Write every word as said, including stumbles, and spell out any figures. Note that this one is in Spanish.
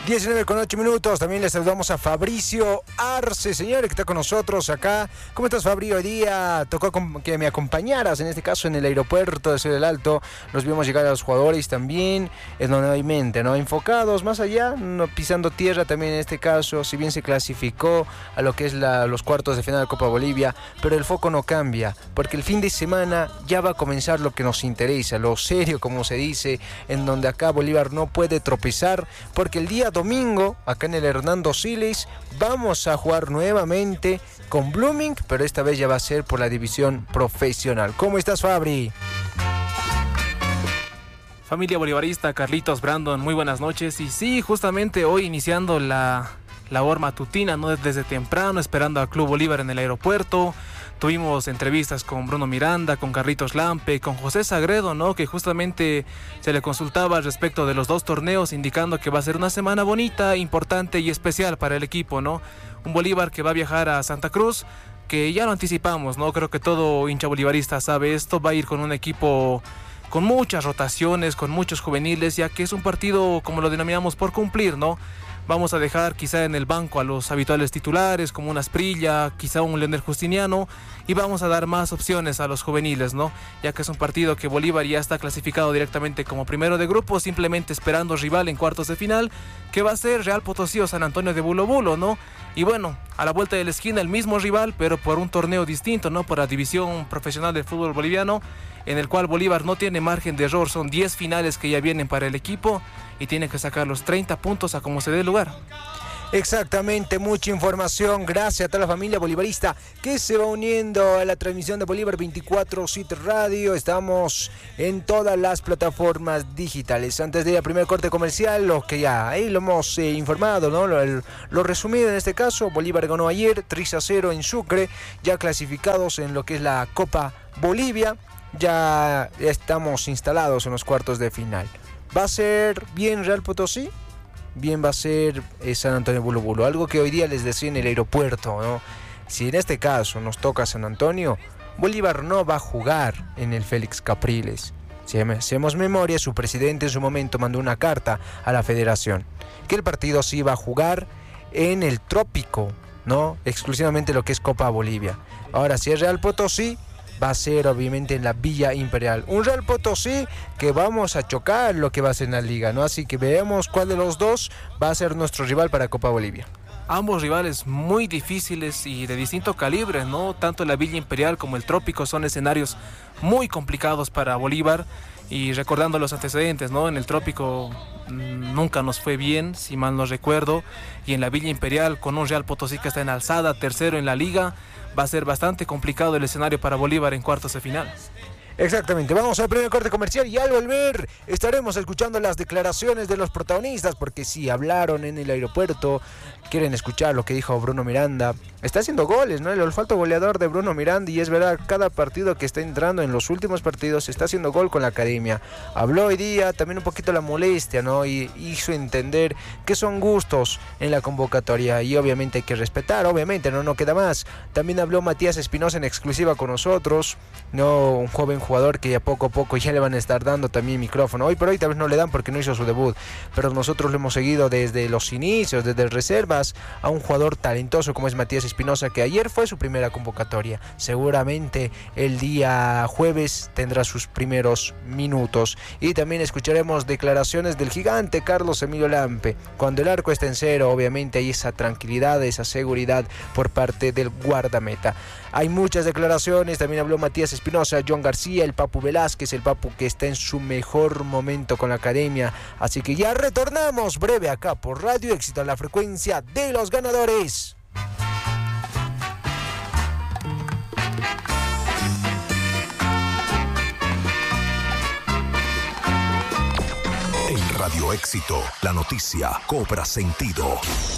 diecinueve con ocho minutos. También les saludamos a Fabricio Arce, señor, que está con nosotros acá. ¿Cómo estás, Fabri? Hoy día tocó que me acompañaras, en este caso en el aeropuerto de Ciudad del Alto. Los vimos llegar a los jugadores también, es nuevamente, ¿no? Enfocados más allá, no pisando tierra también en este caso. Si bien se clasificó a lo que es la, los cuartos de final de Copa Bolivia, pero el foco no cambia, porque el fin de semana ya va a comenzar lo que nos interesa, lo serio, como se dice, en donde acá Bolívar no puede tropezar, porque el día domingo, acá en el Hernando Siles, vamos a jugar nuevamente con Blooming, pero esta vez ya va a ser por la división profesional. ¿Cómo estás, Fabri? Familia bolivarista, Carlitos, Brandon, muy buenas noches. Y sí, justamente hoy iniciando la labor matutina, ¿no? Desde temprano, esperando al Club Bolívar en el aeropuerto. Tuvimos entrevistas con Bruno Miranda, con Carlitos Lampe, con José Sagredo, ¿no? Que justamente se le consultaba respecto de los dos torneos, indicando que va a ser una semana bonita, importante y especial para el equipo, ¿no? Un Bolívar que va a viajar a Santa Cruz, que ya lo anticipamos, ¿no? Creo que todo hincha bolivarista sabe esto, va a ir con un equipo con muchas rotaciones, con muchos juveniles, ya que es un partido, como lo denominamos, por cumplir, ¿no? Vamos a dejar quizá en el banco a los habituales titulares, como un Asprilla, quizá un Leonel Justiniano, y vamos a dar más opciones a los juveniles, ¿no? Ya que es un partido que Bolívar ya está clasificado directamente como primero de grupo, simplemente esperando rival en cuartos de final, que va a ser Real Potosí o San Antonio de Bulo Bulo, ¿no? Y bueno, a la vuelta de la esquina el mismo rival, pero por un torneo distinto, ¿no? Por la división profesional del fútbol boliviano, en el cual Bolívar no tiene margen de error, son diez finales que ya vienen para el equipo y tiene que sacar los treinta puntos a como se dé lugar. Exactamente, mucha información. Gracias a toda la familia bolivarista que se va uniendo a la transmisión de Bolívar veinticuatro siete Radio. Estamos en todas las plataformas digitales. Antes de ir al primer corte comercial, lo que ya ahí lo hemos eh, informado, ¿no? Lo, lo resumido en este caso, Bolívar ganó ayer tres a cero en Sucre, ya clasificados en lo que es la Copa Bolivia. Ya estamos instalados en los cuartos de final. ¿Va a ser bien Real Potosí? Bien va a ser eh, San Antonio Bulo Bulo. Algo que hoy día les decía en el aeropuerto, ¿no? Si en este caso nos toca San Antonio, Bolívar no va a jugar en el Félix Capriles. Si hacemos memoria, su presidente en su momento mandó una carta a la federación que el partido sí iba a jugar en el Trópico, ¿no? Exclusivamente lo que es Copa Bolivia. Ahora, si es Real Potosí, va a ser obviamente en la Villa Imperial. Un Real Potosí que vamos a chocar lo que va a ser en la liga, ¿no? Así que veremos cuál de los dos va a ser nuestro rival para Copa Bolivia. Ambos rivales muy difíciles y de distinto calibre, ¿no? Tanto la Villa Imperial como el Trópico son escenarios muy complicados para Bolívar. Y recordando los antecedentes, ¿no? En el Trópico mmm, nunca nos fue bien, si mal no recuerdo. Y en la Villa Imperial, con un Real Potosí que está en alzada, tercero en la liga, va a ser bastante complicado el escenario para Bolívar en cuartos de final. Exactamente, vamos al primer corte comercial y al volver estaremos escuchando las declaraciones de los protagonistas, porque sí, hablaron en el aeropuerto, quieren escuchar lo que dijo Bruno Miranda. Está haciendo goles, ¿no? El olfato goleador de Bruno Miranda, y es verdad, cada partido que está entrando en los últimos partidos está haciendo gol con la academia. Habló hoy día también un poquito la molestia, ¿no? Y hizo entender que son gustos en la convocatoria y obviamente hay que respetar, obviamente, no, no queda más. También habló Matías Espinosa en exclusiva con nosotros, ¿no? Un joven jugador que ya poco a poco ya le van a estar dando también micrófono. Hoy por hoy tal vez no le dan porque no hizo su debut, pero nosotros lo hemos seguido desde los inicios, desde reservas, a un jugador talentoso como es Matías Espinosa, que ayer fue su primera convocatoria. Seguramente el día jueves tendrá sus primeros minutos. Y también escucharemos declaraciones del gigante Carlos Emilio Lampe. Cuando el arco está en cero, obviamente hay esa tranquilidad, esa seguridad por parte del guardameta. Hay muchas declaraciones, también habló Matías Espinosa, John García, el Papu Velázquez, el Papu que está en su mejor momento con la academia. Así que ya retornamos breve acá por Radio Éxito, la frecuencia de los ganadores. En Radio Éxito, la noticia cobra sentido.